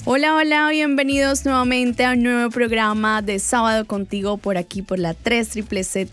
Hola, hola, bienvenidos nuevamente a un nuevo programa de Sábado Contigo por aquí por la 3ZZZ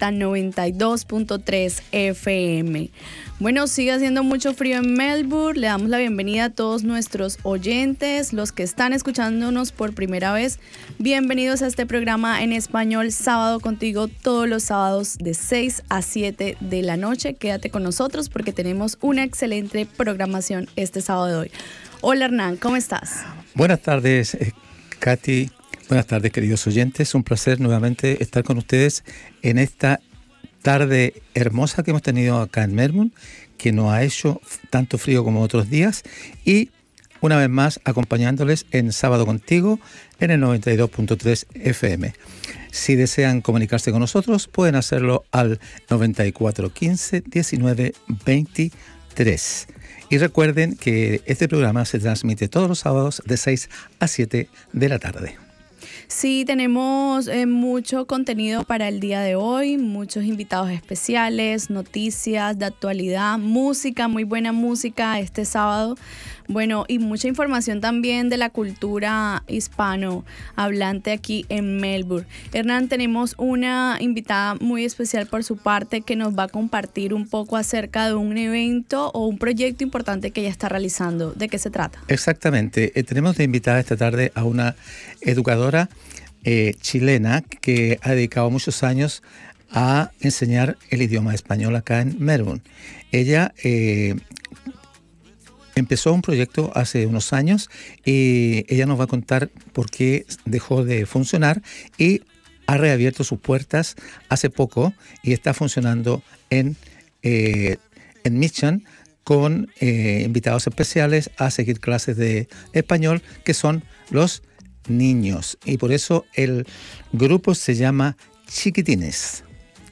92.3 FM. Bueno, sigue haciendo mucho frío en Melbourne. Le damos la bienvenida a todos nuestros oyentes, los que están escuchándonos por primera vez. Bienvenidos a este programa en español Sábado Contigo todos los sábados de 6 a 7 de la noche. Quédate con nosotros porque tenemos una excelente programación este sábado de hoy. Hola Hernán, ¿cómo estás? Buenas tardes, Katy. Buenas tardes, queridos oyentes. Un placer nuevamente estar con ustedes en esta tarde hermosa que hemos tenido acá en Melbourne, que no ha hecho tanto frío como otros días, y una vez más acompañándoles en Sábado Contigo en el 92.3 FM. Si desean comunicarse con nosotros, pueden hacerlo al 9415 19 23. Y recuerden que este programa se transmite todos los sábados de 6 a 7 de la tarde. Sí, tenemos mucho contenido para el día de hoy, muchos invitados especiales, noticias de actualidad, música, muy buena música este sábado. Bueno, y mucha información también de la cultura hispanohablante aquí en Melbourne. Hernán, tenemos una invitada muy especial por su parte que nos va a compartir un poco acerca de un evento o un proyecto importante que ella está realizando. ¿De qué se trata? Exactamente. Tenemos de invitada esta tarde a una educadora chilena que ha dedicado muchos años a enseñar el idioma español acá en Melbourne. Ella empezó un proyecto hace unos años y ella nos va a contar por qué dejó de funcionar y ha reabierto sus puertas hace poco y está funcionando en Mission con invitados especiales a seguir clases de español, que son los niños. Y por eso el grupo se llama Chiquitines.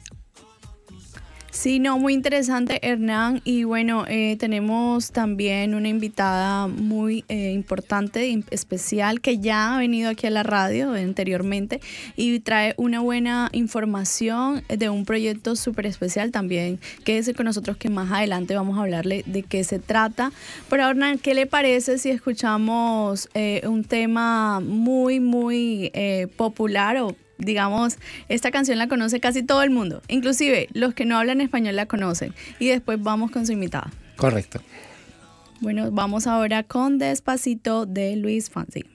Sí, no, muy interesante, Hernán. Y bueno, tenemos también una invitada muy importante, especial, que ya ha venido aquí a la radio anteriormente y trae una buena información de un proyecto súper especial también. Quédese con nosotros que más adelante vamos a hablarle de qué se trata. Pero Hernán, ¿qué le parece si escuchamos un tema muy, muy popular o digamos, esta canción la conoce casi todo el mundo, inclusive los que no hablan español la conocen, y después vamos con su invitada? Correcto. Bueno, vamos ahora con Despacito de Luis Fonsi.